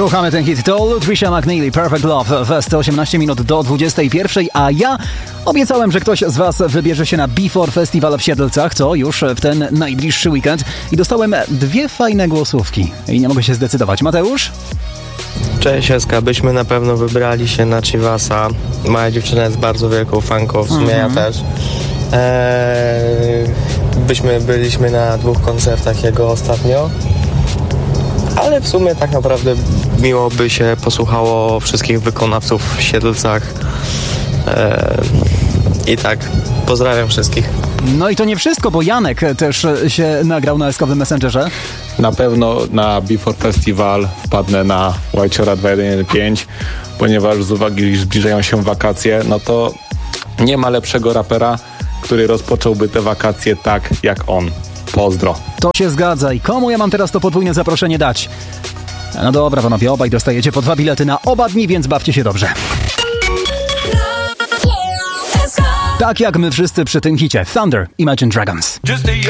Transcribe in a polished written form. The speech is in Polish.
Kochamy ten hit. To Lutricia McNeely, Perfect Love w 118 minut do 21, a ja obiecałem, że ktoś z was wybierze się na Before Festival w Siedlcach, co już w ten najbliższy weekend, i dostałem 2 fajne głosówki i nie mogę się zdecydować. Mateusz? Cześć Eska, byśmy na pewno wybrali się na Chivasa. Moja dziewczyna jest bardzo wielką fanką, w sumie ja też. Byliśmy na 2 koncertach jego ostatnio, ale w sumie tak naprawdę miło by się posłuchało wszystkich wykonawców w Siedlcach. I tak, pozdrawiam wszystkich. No i to nie wszystko, bo Janek też się nagrał na eskowym Messengerze. Na pewno na Before Festival wpadnę na Whitechora 2115, ponieważ z uwagi, iż zbliżają się wakacje, no to nie ma lepszego rapera, który rozpocząłby te wakacje tak jak on. Pozdro. To się zgadza. I komu ja mam teraz to podwójne zaproszenie dać? No dobra, panowie, obaj dostajecie po 2 bilety na oba dni, więc bawcie się dobrze. Tak jak my wszyscy przy tym hicie Thunder, Imagine Dragons.